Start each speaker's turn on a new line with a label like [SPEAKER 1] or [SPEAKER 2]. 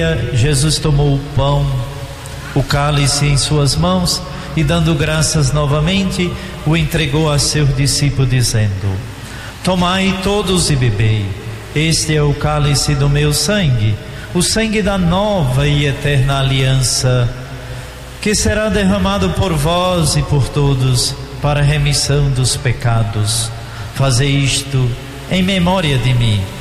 [SPEAKER 1] Jesus tomou o pão, o cálice em suas mãos e, dando graças novamente, o entregou a seus discípulos, dizendo: tomai todos e bebei, este é o cálice do meu sangue, o sangue da nova e eterna aliança, que será derramado por vós e por todos para a remissão dos pecados. Fazei isto em memória de mim.